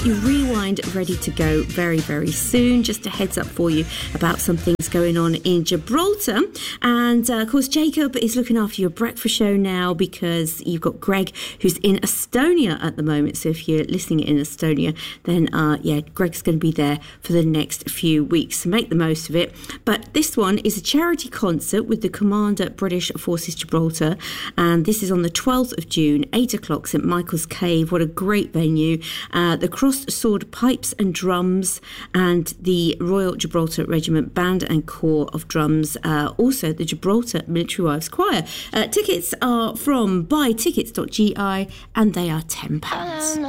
Your Rewind ready to go very, very soon. Just a heads up for you about some things going on in Gibraltar. And of course, Jacob is looking after your breakfast show now because you've got Greg who's in Estonia at the moment. So if you're listening in Estonia, then Greg's going to be there for the next few weeks. So make the most of it. But this one is a charity concert with the Commander British Forces Gibraltar. And this is on the 12th of June, 8 o'clock, St Michael's Cave. What a great venue. The Crossed Sword Pipes and Drums and the Royal Gibraltar Regiment Band and Corps of Drums. Also, the Gibraltar Military Wives Choir. Tickets are from buytickets.gi and they are £10.